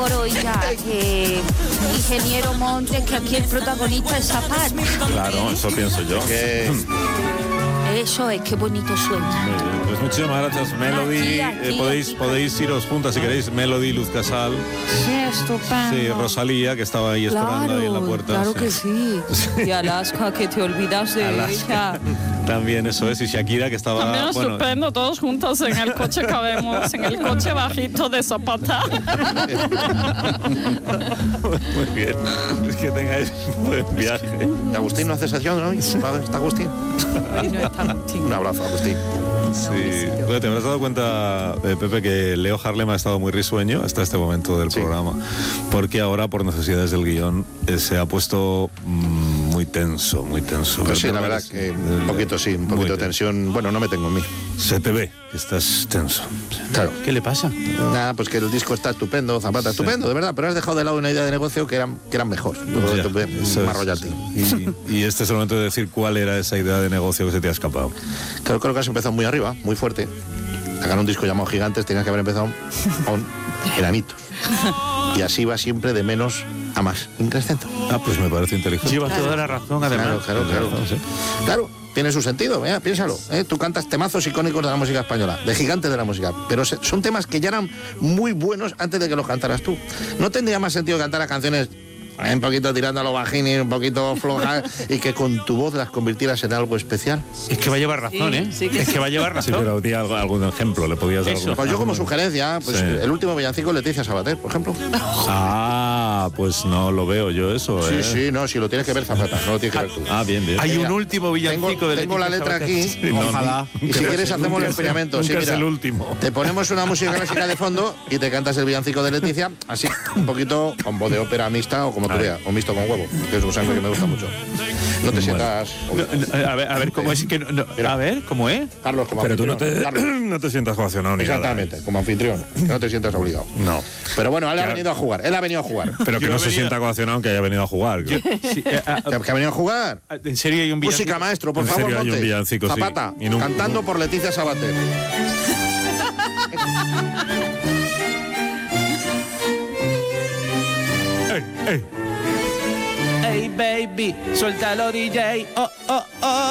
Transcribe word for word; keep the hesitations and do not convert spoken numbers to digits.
por hoy ya, que ingeniero Montes, que aquí el protagonista es Zapata. Claro, eso pienso yo. Que... Eso es, qué bonito sueño. Pues muchísimas gracias, Melody. Aquí, aquí, eh, podéis, aquí. podéis iros juntas si queréis. Melody, Luz Casal. Sí, estupendo. Sí, Rosalía, que estaba ahí esperando Claro, ahí en la puerta. claro sí. que sí. Y Alaska, que te olvidas de Alaska. ella. También eso es. Y Shakira, que estaba... También bueno, estupendo, todos juntos en el coche cabemos, en el coche bajito de Zapata. muy bien. Es que tengáis un buen viaje. Agustín no hace sesión, ¿no? ¿Está Agustín? Un abrazo, Agustín. Sí, bueno, te habrás dado cuenta, eh, Pepe, que Leo Harlem ha estado muy risueño hasta este momento del Sí. programa, porque ahora, por necesidades del guión, eh, se ha puesto mm, muy tenso, muy tenso. Pues sí, la Pero verdad es- que un poquito sí, un muy poquito de tenso. tensión. Bueno, no me tengo en mí. Se te ve que estás tenso. Claro. ¿Qué le pasa? Nada, pues que el disco está estupendo, Zapata, Sí. estupendo, de verdad, pero has dejado de lado una idea de negocio que eran, que eran mejor. Ya, eso Más es. royalty. Y, y este es el momento de decir cuál era esa idea de negocio que se te ha escapado. Claro, creo que has empezado muy arriba, muy fuerte. Sacar un disco llamado Gigantes, tenías que haber empezado con Enanitos. Y así va siempre de menos a más, increscendo. Ah, pues me parece inteligente. Lleva toda la razón, además. Claro, claro, claro. Sí. Claro, tiene su sentido, ¿eh? Piénsalo. ¿eh? Tú cantas temazos icónicos de la música española, de gigantes de la música, pero se- son temas que ya eran muy buenos antes de que los cantaras tú. ¿No tendría más sentido cantar a canciones eh, un poquito tirando a lo bajini, un poquito flojas, y que con tu voz las convirtieras en algo especial? Es que va a llevar razón, Sí, ¿eh? sí que es que va a llevar Sí, razón. pero di algo- algún ejemplo, le podías dar Eso. algún- Pues yo como sugerencia, pues Sí. el último villancico Leticia Sabater, por ejemplo. Ah, pues no lo veo yo eso, Sí, ¿eh? sí, no, si lo tienes que ver Zapata, no lo tienes que ver tú. Ah, bien, bien. Hay un Mira, último villancico Tengo, de tengo la Leticia letra Sabater. aquí. Sí, no, Ojalá. Y si quieres hacemos el experimento. Nunca Sí, es mira, el último. te ponemos una música clásica de fondo y te cantas el villancico de Leticia, así, un poquito con voz de ópera mixta o como tú veas, o mixto con huevo, que es un sangre que me gusta mucho. No te sientas... No, no, a ver, a ver cómo es que no- no, Mira. a ver, ¿cómo es? Carlos, como Pero tú no anfitrión. te, Carlos, no te sientas coaccionado ni nada. exactamente, como anfitrión, que no te sientas obligado. No. Pero bueno, él ha Claro. venido a jugar, él ha venido a jugar. Pero que Yo no se venía- sienta coaccionado aunque haya venido a jugar. Sí, eh, ah, ¿Que que ha venido a jugar? ah, en serio hay un villancico. Música maestro, por En favor, serio, hay un Monte. villancico, sí. Zapata, Y no- cantando por Leticia Sabater. ¡Ey, ey! Hey baby, suéltalo D J. Oh, oh, oh.